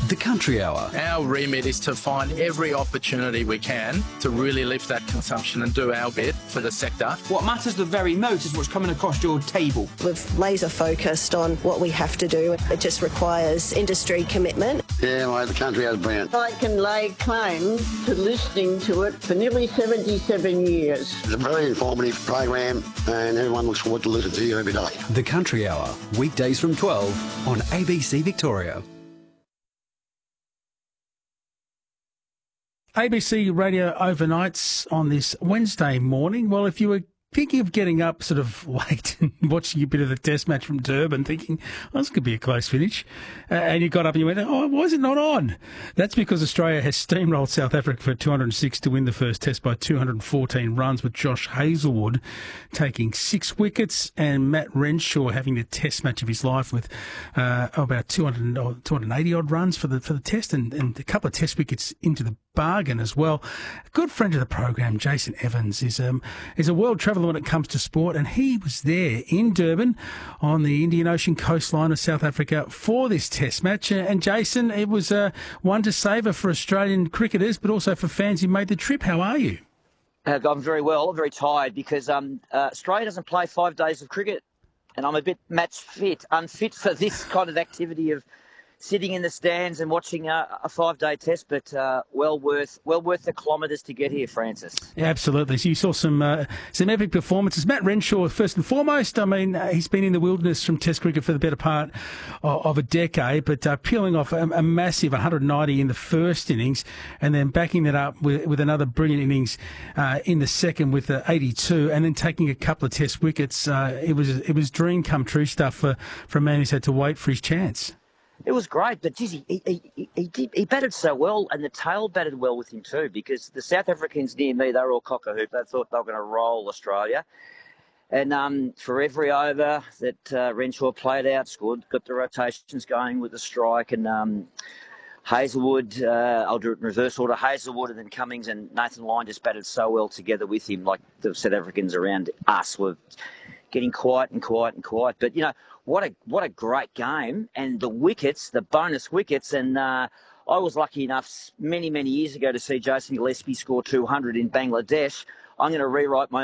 The Country Hour. Our remit is to find every opportunity we can to really lift that consumption and do our bit for the sector. What matters the very most is what's coming across your table. We've laser focused on what we have to do. It just requires industry commitment. Yeah, well, the Country Hour is brilliant. I can lay claim to listening to it for nearly 77 years. It's a very informative program and everyone looks forward to listening to you every day. The Country Hour, weekdays from 12 on ABC Victoria. ABC Radio Overnights on this Wednesday morning. Well, if you were thinking of getting up sort of late and watching a bit of the test match from Durban, thinking, oh, this could be a close finish, and you got up and you went, oh, why is it not on? That's because Australia has steamrolled South Africa for 206 to win the first test by 214 runs, with Josh Hazlewood taking 6 wickets and Matt Renshaw having the test match of his life with about 280-odd runs for the test and a couple of test wickets into the bargain as well. A good friend of the program, Jason Evans, is a world traveller when it comes to sport, and he was there in Durban on the Indian Ocean coastline of South Africa for this test match. And Jason, it was one to savour for Australian cricketers, but also for fans who made the trip. How are you? I'm very well, very tired, because Australia doesn't play 5 days of cricket, and I'm a bit unfit for this kind of activity of sitting in the stands and watching a 5-day test, but well worth the kilometres to get here, Francis. Yeah, absolutely. So you saw some epic performances. Matt Renshaw, first and foremost, I mean, he's been in the wilderness from Test cricket for the better part of a decade, but peeling off a massive 190 in the first innings, and then backing that up with another brilliant innings in the second with 82, and then taking a couple of Test wickets. It was dream come true stuff for a man who's had to wait for his chance. It was great, but geez, he batted so well, and the tail batted well with him too, because the South Africans near me, they were all cock-a-hoop. They thought they were going to roll Australia. And for every over that Renshaw played out, scored, got the rotations going with the strike, and Hazlewood, I'll do it in reverse order, Hazlewood and then Cummings and Nathan Lyon just batted so well together with him, like the South Africans around us were getting quiet. But, you know, what a great game. And the wickets, the bonus wickets, and I was lucky enough many, many years ago to see Jason Gillespie score 200 in Bangladesh. I'm going to rewrite my